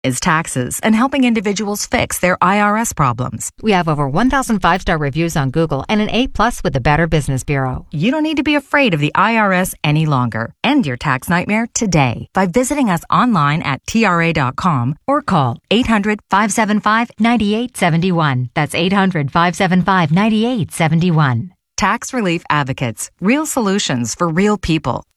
is taxes and helping individuals fix their IRS problems. We have over 1,000 5-star reviews on Google and an A+ with the Better Business Bureau. You don't need to be afraid of the IRS any longer. End your tax nightmare today by visiting us online at TRA.com or call 800-575-9871. That's 800-575-9871. Tax Relief Advocates. Real solutions for real people.